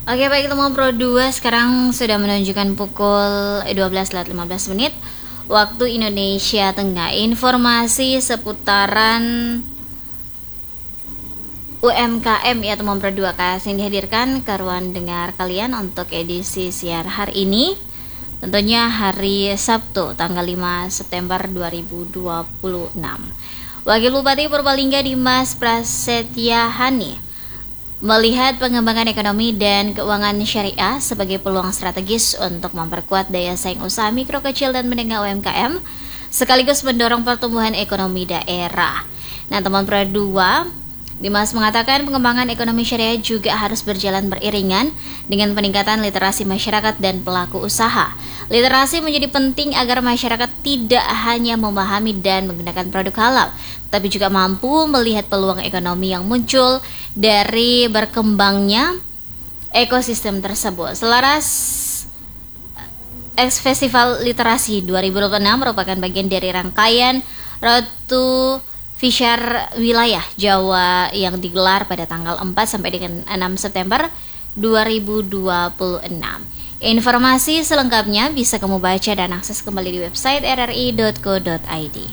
Oke, baik teman Pro 2, sekarang sudah menunjukkan pukul 12.15 waktu Indonesia Tengah. Informasi seputaran UMKM ya teman Pro 2 yang dihadirkan ke ruang dengar kalian untuk edisi siar hari ini. Tentunya hari Sabtu tanggal 5 September 2026. Wakil Bupati Purbalingga Dimas Prasetyahani melihat pengembangan ekonomi dan keuangan syariah sebagai peluang strategis untuk memperkuat daya saing usaha mikro, kecil, dan menengah UMKM, sekaligus mendorong pertumbuhan ekonomi daerah. Nah, teman Pro 2, Dimas mengatakan pengembangan ekonomi syariah juga harus berjalan beriringan dengan peningkatan literasi masyarakat dan pelaku usaha. Literasi menjadi penting agar masyarakat tidak hanya memahami dan menggunakan produk halal, tapi juga mampu melihat peluang ekonomi yang muncul dari berkembangnya ekosistem tersebut. Selaras Festival Literasi 2026 merupakan bagian dari rangkaian Road to Fisher Wilayah Jawa yang digelar pada tanggal 4 sampai dengan 6 September 2026. Informasi selengkapnya bisa kamu baca dan akses kembali di website rri.co.id.